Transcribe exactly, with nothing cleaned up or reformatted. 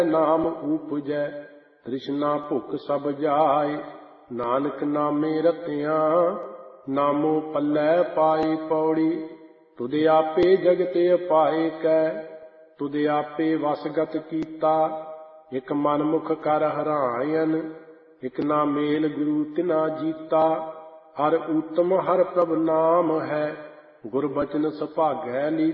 ਨਾਮ ਊਪਜੈ, ਤ੍ਰਿਸ਼ਨਾ ਭੁਖ ਸਭ ਜਾਏ। ਨਾਨਕ ਨਾਮੇ ਰਤਿਆਂ, ਨਾਮੋ ਪੱਲੇ ਪਾਏ। ਪੌੜੀ ਤੁਧ ਆਪੇ ਜਗਤ ਅਪਾਏ ਕੈ, ਤੁਧ ਆਪੇ ਵਸਗਤ ਕੀਤਾ। ਇਕ ਮਨ ਮੁਖ ਕਰ ਹਰਾਇਨ, ਇਕ ਨਾ ਮੇਲ ਗੁਰੂ ਤਿਨਾ ਜੀਤਾ। ਹਰ ਊਤਮ ਹਰ ਪ੍ਰਭ ਨਾਮ ਹੈ, ਗੁਰ ਬਚਨ ਸੁਭਾਗੈ ਲੀ